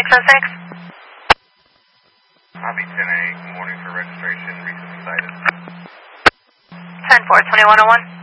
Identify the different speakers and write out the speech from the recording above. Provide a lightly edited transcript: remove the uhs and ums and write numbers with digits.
Speaker 1: 606.
Speaker 2: Copy 10A, morning for registration, recently cited.
Speaker 1: 10-4, 2101.